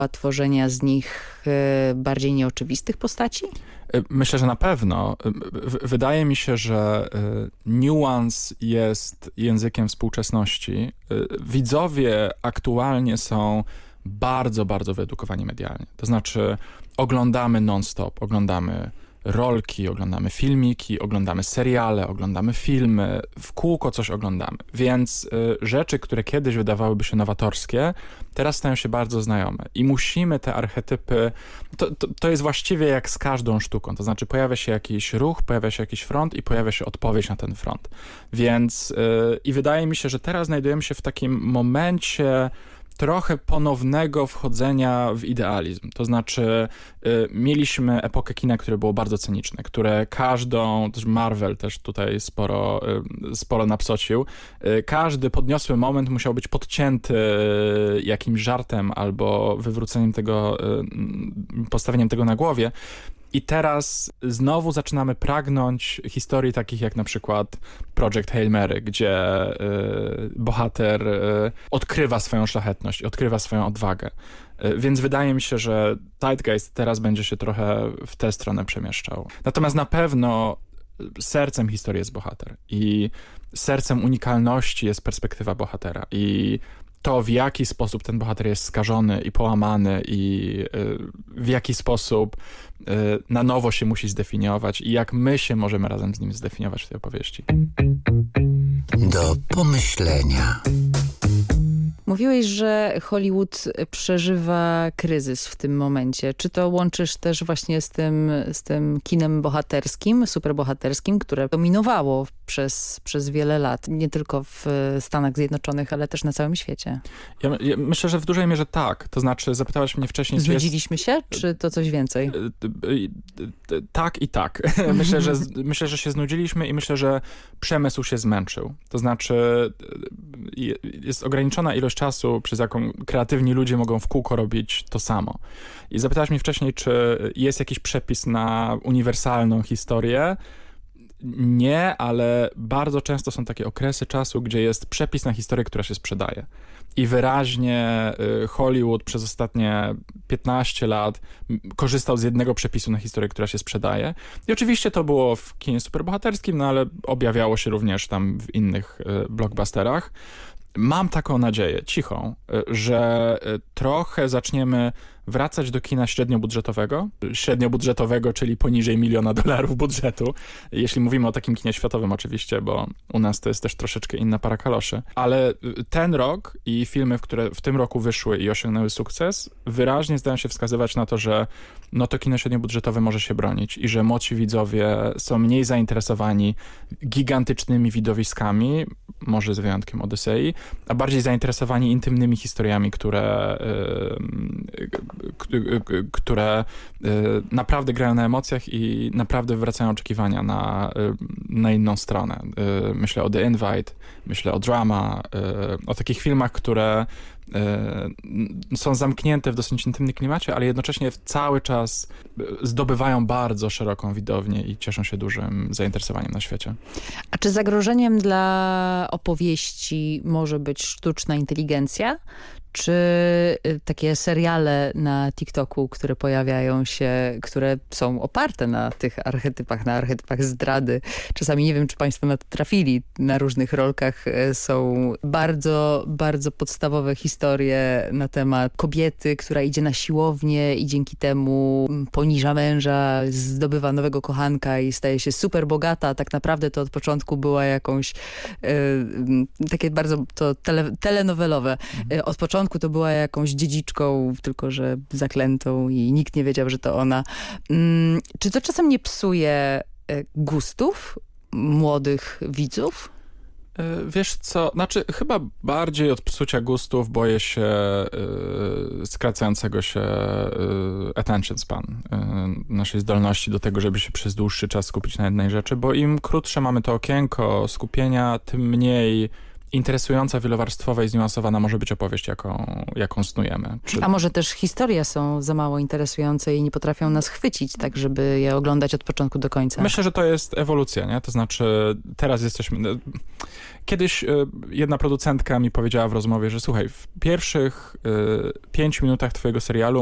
tworzenia z nich bardziej nieoczywistych postaci? Myślę, że na pewno. Wydaje mi się, że niuans jest językiem współczesności. Widzowie aktualnie są bardzo, bardzo wyedukowani medialnie. To znaczy oglądamy non-stop, oglądamy rolki, oglądamy filmiki, oglądamy seriale, oglądamy filmy, w kółko coś oglądamy. Więc rzeczy, które kiedyś wydawałyby się nowatorskie, teraz stają się bardzo znajome. I musimy te archetypy... To jest właściwie jak z każdą sztuką. To znaczy pojawia się jakiś ruch, pojawia się jakiś front i pojawia się odpowiedź na ten front. Więc i wydaje mi się, że teraz znajdujemy się w takim momencie trochę ponownego wchodzenia w idealizm. To znaczy mieliśmy epokę kina, które było bardzo cyniczne, które Marvel też tutaj sporo napsocił, każdy podniosły moment musiał być podcięty jakimś żartem albo wywróceniem tego, postawieniem tego na głowie. I teraz znowu zaczynamy pragnąć historii takich jak na przykład Project Hail Mary, gdzie bohater odkrywa swoją szlachetność, odkrywa swoją odwagę. Więc wydaje mi się, że Zeitgeist teraz będzie się trochę w tę stronę przemieszczał. Natomiast na pewno sercem historii jest bohater i sercem unikalności jest perspektywa bohatera i to, w jaki sposób ten bohater jest skażony i połamany i w jaki sposób na nowo się musi zdefiniować i jak my się możemy razem z nim zdefiniować w tej opowieści. Do pomyślenia. Mówiłeś, że Hollywood przeżywa kryzys w tym momencie. Czy to łączysz też właśnie z tym kinem bohaterskim, superbohaterskim, które dominowało przez wiele lat, nie tylko w Stanach Zjednoczonych, ale też na całym świecie? Ja myślę, że w dużej mierze tak. To znaczy, zapytałaś mnie wcześniej, Znudziliśmy się, czy to coś więcej? Tak i tak. Myślę, że się znudziliśmy i myślę, że przemysł się zmęczył. To znaczy jest ograniczona ilość czasu, przez jaką kreatywni ludzie mogą w kółko robić to samo. I zapytałaś mnie wcześniej, czy jest jakiś przepis na uniwersalną historię. Nie, ale bardzo często są takie okresy czasu, gdzie jest przepis na historię, która się sprzedaje. I wyraźnie Hollywood przez ostatnie 15 lat korzystał z jednego przepisu na historię, która się sprzedaje. I oczywiście to było w kinie superbohaterskim, no ale objawiało się również tam w innych blockbusterach. Mam taką nadzieję, cichą, że trochę zaczniemy wracać do kina średniobudżetowego, czyli poniżej $1 miliona budżetu, jeśli mówimy o takim kinie światowym oczywiście, bo u nas to jest też troszeczkę inna para kaloszy. Ale ten rok i filmy, które w tym roku wyszły i osiągnęły sukces, wyraźnie zdają się wskazywać na to, że no to kino średniobudżetowe może się bronić i że młodsi widzowie są mniej zainteresowani gigantycznymi widowiskami, może z wyjątkiem Odysei, a bardziej zainteresowani intymnymi historiami, które naprawdę grają na emocjach i naprawdę wywracają oczekiwania na inną stronę. Myślę o The Invite, myślę o Drama, o takich filmach, które są zamknięte w dosyć intymnym klimacie, ale jednocześnie cały czas zdobywają bardzo szeroką widownię i cieszą się dużym zainteresowaniem na świecie. A czy zagrożeniem dla opowieści może być sztuczna inteligencja? Czy takie seriale na TikToku, które pojawiają się, które są oparte na tych archetypach zdrady. Czasami nie wiem, czy państwo na to trafili. Na różnych rolkach są bardzo, bardzo podstawowe historie na temat kobiety, która idzie na siłownię i dzięki temu poniża męża, zdobywa nowego kochanka i staje się super bogata. A tak naprawdę to od początku była jakąś takie bardzo to telenowelowe. Od początku to była jakąś dziedziczką, tylko że zaklętą i nikt nie wiedział, że to ona. Czy to czasem nie psuje gustów młodych widzów? Wiesz co, znaczy chyba bardziej od psucia gustów boję się skracającego się attention span, naszej zdolności do tego, żeby się przez dłuższy czas skupić na jednej rzeczy, bo im krótsze mamy to okienko skupienia, tym mniej interesująca, wielowarstwowa i zniuansowana może być opowieść, jaką snujemy. A może też historie są za mało interesujące i nie potrafią nas chwycić, tak żeby je oglądać od początku do końca? Myślę, że to jest ewolucja, nie? To znaczy teraz jesteśmy... Kiedyś jedna producentka mi powiedziała w rozmowie, że słuchaj, w pierwszych 5 minutach twojego serialu